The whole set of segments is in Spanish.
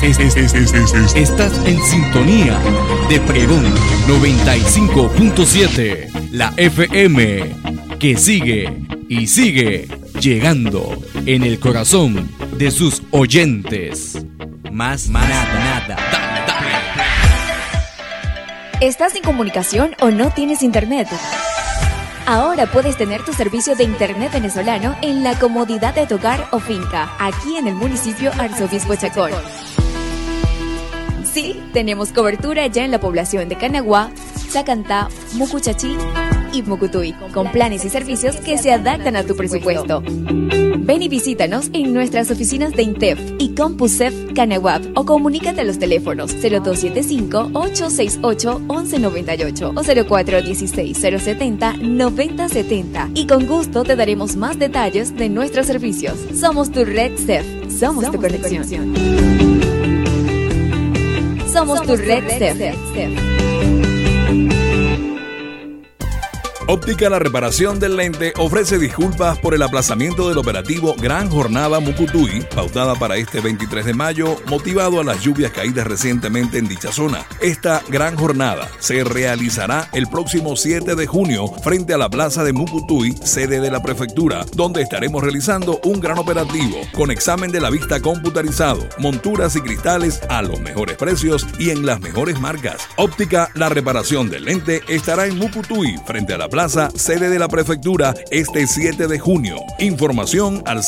Estás en sintonía de Pregón 95.7, la FM que sigue y sigue llegando en el corazón de sus oyentes. Más nada. ¿Estás sin comunicación o no tienes internet? Ahora puedes tener tu servicio de internet venezolano en la comodidad de tu hogar o finca, aquí en el municipio Arzobispo Chacón. Sí, tenemos cobertura ya en la población de Canaguá, Zacantá, Mucuchachí y Mucutuy, con planes y servicios que se adaptan a tu presupuesto. Ven y visítanos en nuestras oficinas de INTEF y CompuSef Canaguap o comunícate a los teléfonos 0275-868-1198 o 0416-070-9070 y con gusto te daremos más detalles de nuestros servicios. Somos tu red CEF, somos tu conexión. Somos tu red CEF. Óptica La Reparación del Lente ofrece disculpas por el aplazamiento del operativo Gran Jornada Mucutuy, pautada para este 23 de mayo, motivado a las lluvias caídas recientemente en dicha zona. Esta gran jornada se realizará el próximo 7 de junio frente a la plaza de Mucutuy, sede de la prefectura, donde estaremos realizando un gran operativo con examen de la vista computarizado, monturas y cristales a los mejores precios y en las mejores marcas. Óptica La Reparación del Lente estará en Mucutuy, frente a la plaza sede de la prefectura, este 7 de junio. Información al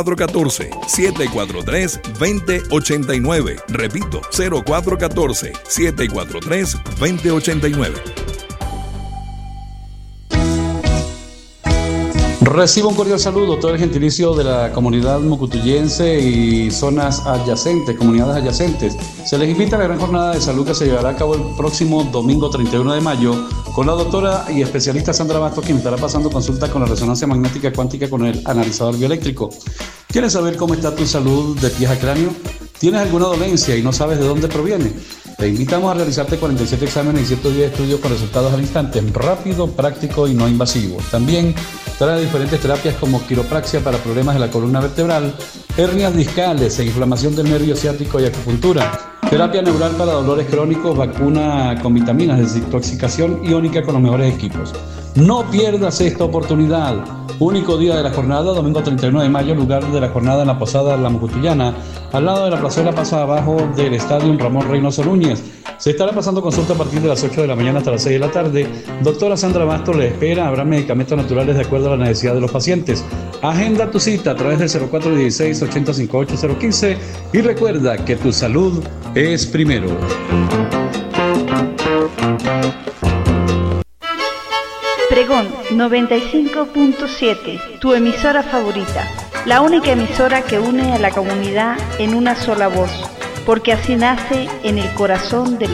0414-743-2089. Repito, 0414-743-2089. Recibo un cordial saludo, todo el gentilicio de la comunidad mucutuyense y zonas adyacentes, comunidades adyacentes. Se les invita a la gran jornada de salud que se llevará a cabo el próximo domingo 31 de mayo con la doctora y especialista Sandra Bastos, quien estará pasando consulta con la resonancia magnética cuántica con el analizador bioeléctrico. ¿Quieres saber cómo está tu salud de pies a cráneo? ¿Tienes alguna dolencia y no sabes de dónde proviene? Te invitamos a realizarte 47 exámenes y 110 estudios con resultados al instante, rápido, práctico y no invasivo. También trae diferentes terapias como quiropraxia para problemas de la columna vertebral, hernias discales e inflamación del nervio ciático y acupuntura. Terapia neural para dolores crónicos, vacuna con vitaminas, desintoxicación iónica con los mejores equipos. No pierdas esta oportunidad. Único día de la jornada, domingo 31 de mayo, lugar de la jornada en la Posada La Mucutuyana, al lado de la plazuela Paso Abajo del Estadio Ramón Reynoso Núñez. Se estará pasando consulta a partir de las 8 de la mañana hasta las 6 de la tarde. Doctora Sandra Bastos le espera. Habrá medicamentos naturales de acuerdo a la necesidad de los pacientes. Agenda tu cita a través del 0416-8058015 y recuerda que tu salud es primero. Pregón 95.7, tu emisora favorita, la única emisora que une a la comunidad en una sola voz, porque así nace en el corazón de